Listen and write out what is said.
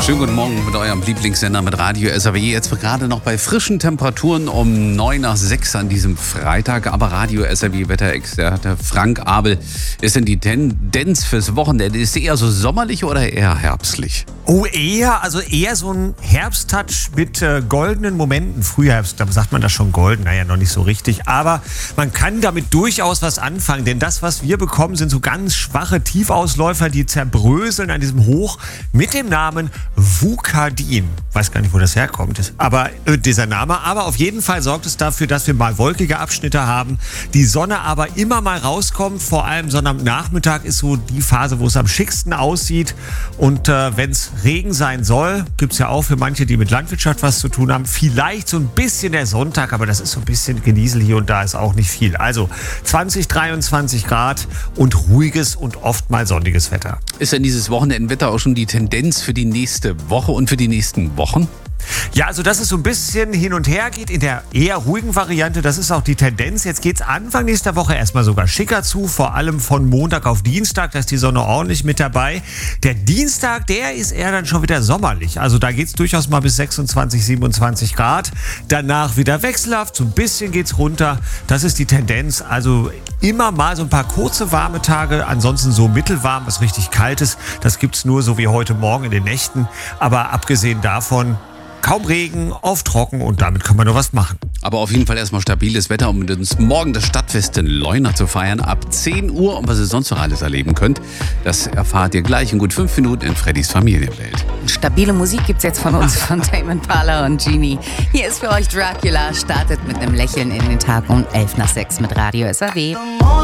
Schönen guten Morgen mit eurem Lieblingssender mit Radio SAW. Jetzt gerade noch bei frischen Temperaturen um 9 nach 6 an diesem Freitag. Aber Radio SAW Wetterexperte Frank Abel, ist denn die Tendenz fürs Wochenende? Ist sie eher so sommerlich oder eher herbstlich? Oh, eher so ein Herbsttouch mit goldenen Momenten. Frühherbst, da sagt man das schon golden, naja, noch nicht so richtig. Aber man kann damit durchaus was anfangen, denn das, was wir bekommen, sind so ganz schwache Tiefausläufer, die zerbröseln an diesem Hoch mit dem Namen Vukadin. Weiß gar nicht, wo das herkommt, aber dieser Name. Aber auf jeden Fall sorgt es dafür, dass wir mal wolkige Abschnitte haben, die Sonne aber immer mal rauskommt. Vor allem Sonnabendnachmittag ist so die Phase, wo es am schicksten aussieht. Und wenn es Regen sein soll, gibt es ja auch für manche, die mit Landwirtschaft was zu tun haben, vielleicht so ein bisschen der Sonntag, aber das ist so ein bisschen Geniesel hier und da, ist auch nicht viel. Also 20, 23 Grad und ruhiges und oft mal sonniges Wetter. Ist denn dieses Wochenendwetter auch schon die Tendenz für die nächste Woche und für die nächsten Wochen? Ja, also dass es so ein bisschen hin und her geht in der eher ruhigen Variante, das ist auch die Tendenz. Jetzt geht's Anfang nächster Woche erstmal sogar schicker zu, vor allem von Montag auf Dienstag, da ist die Sonne ordentlich mit dabei. Der Dienstag, der ist eher dann schon wieder sommerlich. Also da geht's durchaus mal bis 26, 27 Grad. Danach wieder wechselhaft, so ein bisschen geht's runter. Das ist die Tendenz. Also immer mal so ein paar kurze warme Tage, ansonsten so mittelwarm, was richtig kalt ist. Das gibt's nur so wie heute Morgen in den Nächten. Aber abgesehen davon kaum Regen, oft trocken und damit kann man nur was machen. Aber auf jeden Fall erstmal stabiles Wetter, um mit uns morgen das Stadtfest in Leuna zu feiern. Ab 10 Uhr und was ihr sonst noch alles erleben könnt, das erfahrt ihr gleich in gut 5 Minuten in Freddys Familienwelt. Stabile Musik gibt's jetzt von uns, von Tame Impala und Genie. Hier ist für euch Dracula, startet mit einem Lächeln in den Tag um 11 nach 6 mit Radio SAW.